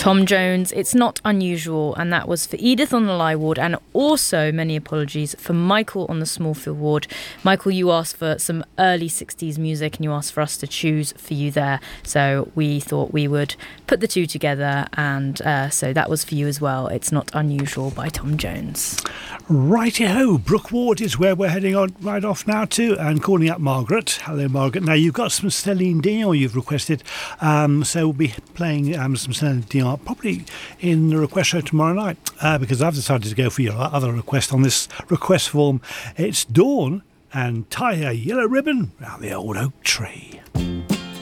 Tom Jones, It's Not Unusual, and that was for Edith on the Lie ward, and also many apologies for Michael on the Smallfield ward. Michael, you asked for some early 60s music and you asked for us to choose for you there, so we thought we would put the two together, and so that was for you as well. It's Not Unusual by Tom Jones. Righty-ho, Brook Ward is where we're heading on right off now to, and calling up Margaret. Hello, Margaret. Now, you've got some Celine Dion you've requested, so we'll be playing some Celine Dion probably in the request show tomorrow night, because I've decided to go for your other request on this request form. It's Dawn and Tie a Yellow Ribbon Round the Old Oak Tree.